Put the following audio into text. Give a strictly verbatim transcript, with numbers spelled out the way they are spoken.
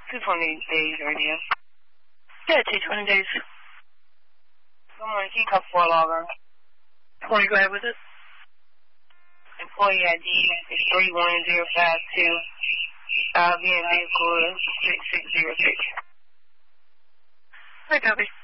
two twenty days radio. Yeah, two twenty days. Good morning, can you come for a logger? twenty, go ahead with it. Employee I D is three one zero five two. Uh, being vehicle is six six zero six. I copy.